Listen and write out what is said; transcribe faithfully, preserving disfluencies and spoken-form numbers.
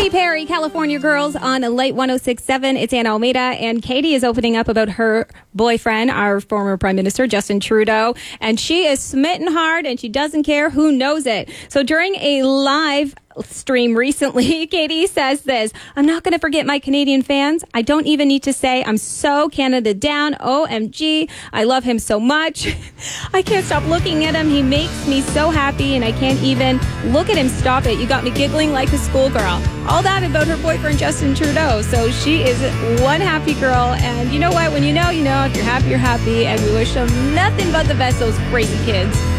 Katy Perry, California Girls on Light one oh six point seven. It's Anna Almeida, and Katy is opening up about her boyfriend, our former Prime Minister, Justin Trudeau, and she is smitten hard, and she doesn't care who knows it. So during a live stream recently, Katy says this: "I'm not going to forget my Canadian fans. I don't even need to say I'm so Canada down. O M G, I love him so much. I can't stop looking at him. He makes me so happy, and I can't even look at him. Stop it. You got me giggling like a schoolgirl." All that about her boyfriend, Justin Trudeau. So she is one happy girl, and you know what? When you know, you know. If you're happy, you're happy, and we wish them nothing but the best, those crazy kids.